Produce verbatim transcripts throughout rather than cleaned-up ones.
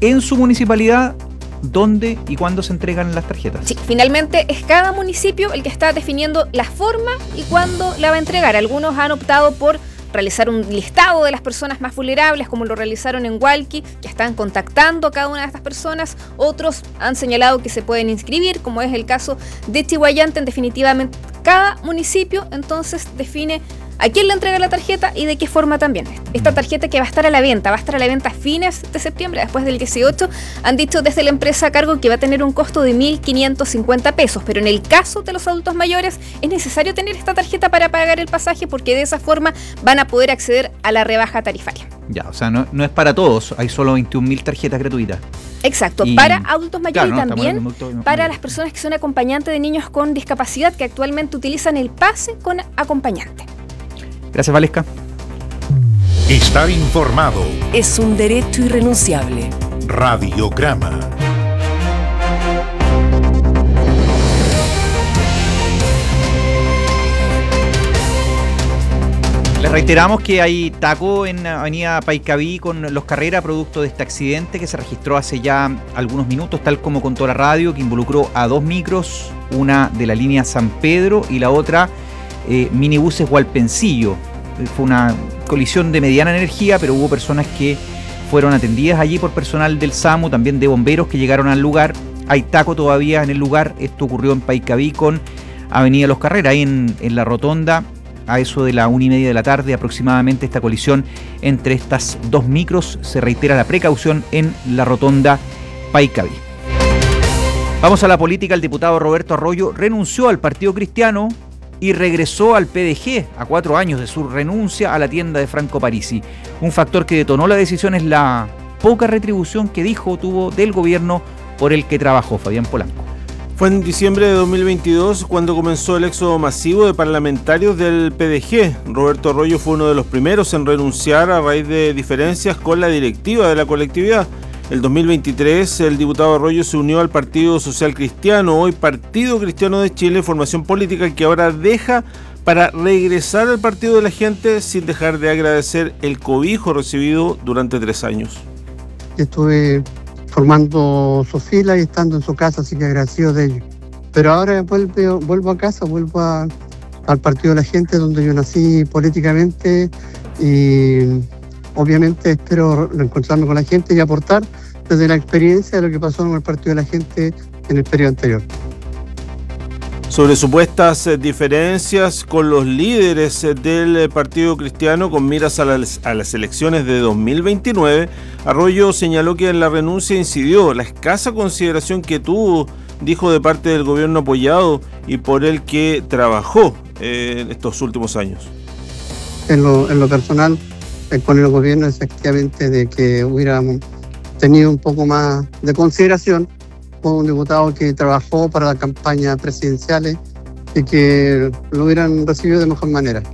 en su municipalidad dónde y cuándo se entregan las tarjetas. Sí, finalmente es cada municipio el que está definiendo la forma y cuándo la va a entregar. Algunos han optado por realizar un listado de las personas más vulnerables, como lo realizaron en Hualqui, que están contactando a cada una de estas personas. Otros han señalado que se pueden inscribir, como es el caso de Chihuayante. Definitivamente cada municipio entonces define a quién le entrega la tarjeta y de qué forma también. Esta tarjeta que va a estar a la venta, va a estar a la venta a fines de septiembre, después del dieciocho, han dicho desde la empresa a cargo que va a tener un costo de mil quinientos cincuenta pesos, pero en el caso de los adultos mayores es necesario tener esta tarjeta para pagar el pasaje, porque de esa forma van a poder acceder a la rebaja tarifaria. Ya, o sea, no, no es para todos, hay solo veintiún mil tarjetas gratuitas. Exacto, y, para adultos mayores, claro, no, y también adultos, no, para no. las personas que son acompañantes de niños con discapacidad, que actualmente utilizan el pase con acompañante. Gracias, Valesca. Estar informado es un derecho irrenunciable. Radiograma. Les reiteramos que hay taco en Avenida Paicaví con Los Carrera, producto de este accidente que se registró hace ya algunos minutos, tal como contó la radio, que involucró a dos micros, una de la línea San Pedro y la otra eh, minibuses Hualpencillo. Fue una colisión de mediana energía, pero hubo personas que fueron atendidas allí por personal del SAMU, también de bomberos que llegaron al lugar. Hay taco todavía en el lugar. Esto ocurrió en Paicaví con Avenida Los Carrera, ahí en, en la rotonda, a eso de la una y media de la tarde aproximadamente, esta colisión entre estas dos micros. Se reitera la precaución en la rotonda Paicaví. Vamos a la política. El diputado Roberto Arroyo renunció al Partido Cristiano y regresó al P D G a cuatro años de su renuncia a la tienda de Franco Parisi. Un factor que detonó la decisión es la poca retribución que dijo tuvo del gobierno por el que trabajó. Fabián Polanco. Fue en diciembre de dos mil veintidós cuando comenzó el éxodo masivo de parlamentarios del P D G. Roberto Arroyo fue uno de los primeros en renunciar a raíz de diferencias con la directiva de la colectividad. El dos mil veintitrés, el diputado Arroyo se unió al Partido Social Cristiano, hoy Partido Cristiano de Chile, formación política que ahora deja para regresar al Partido de la Gente sin dejar de agradecer el cobijo recibido durante tres años. Estuve formando su fila y estando en su casa, así que agradecido de ello. Pero ahora vuelvo, vuelvo a casa, vuelvo a, al Partido de la Gente, donde yo nací políticamente, y obviamente espero encontrarme con la gente y aportar desde la experiencia de lo que pasó en el Partido de la Gente en el periodo anterior. Sobre supuestas diferencias con los líderes del Partido Cristiano con miras a las, a las elecciones de dos mil veintinueve, Arroyo señaló que en la renuncia incidió la escasa consideración que tuvo, dijo, de parte del gobierno apoyado y por el que trabajó eh, en estos últimos años. En lo, en lo personal, eh, con el gobierno, efectivamente, de que hubiéramos tenido un poco más de consideración. Fue un diputado que trabajó para las campañas presidenciales y que lo hubieran recibido de mejor manera.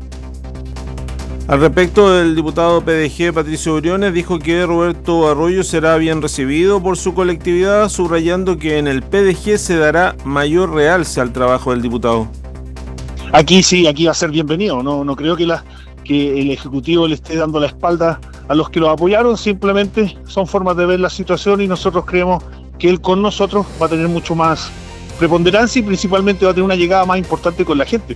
Al respecto, el diputado P D G Patricio Briones dijo que Roberto Arroyo será bien recibido por su colectividad, subrayando que en el P D G se dará mayor realce al trabajo del diputado. Aquí sí, aquí va a ser bienvenido. No, no creo que, la, que el Ejecutivo le esté dando la espalda a los que lo apoyaron, simplemente son formas de ver la situación y nosotros creemos que él con nosotros va a tener mucho más preponderancia y principalmente va a tener una llegada más importante con la gente.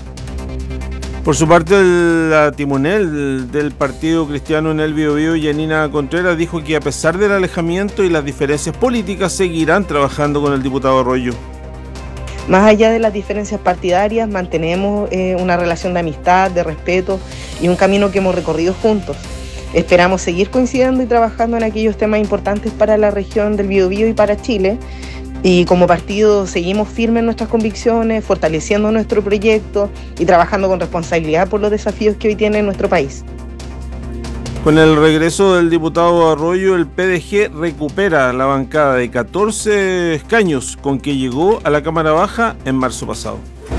Por su parte, la timonel del Partido Cristiano en el Biobío, Yanina Contreras, dijo que a pesar del alejamiento y las diferencias políticas seguirán trabajando con el diputado Arroyo. Más allá de las diferencias partidarias, mantenemos eh, una relación de amistad, de respeto y un camino que hemos recorrido juntos. Esperamos seguir coincidiendo y trabajando en aquellos temas importantes para la región del Biobío y para Chile. Y como partido seguimos firmes en nuestras convicciones, fortaleciendo nuestro proyecto y trabajando con responsabilidad por los desafíos que hoy tiene nuestro país. Con el regreso del diputado Arroyo, el P D G recupera la bancada de catorce escaños con que llegó a la Cámara Baja en marzo pasado.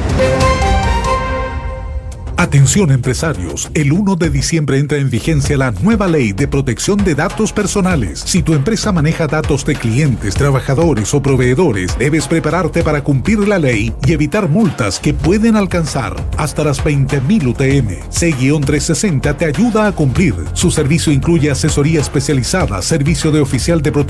Atención empresarios, el uno de diciembre entra en vigencia la nueva ley de protección de datos personales. Si tu empresa maneja datos de clientes, trabajadores o proveedores, debes prepararte para cumplir la ley y evitar multas que pueden alcanzar hasta las veinte mil U T M. C trescientos sesenta te ayuda a cumplir. Su servicio incluye asesoría especializada, servicio de oficial de protección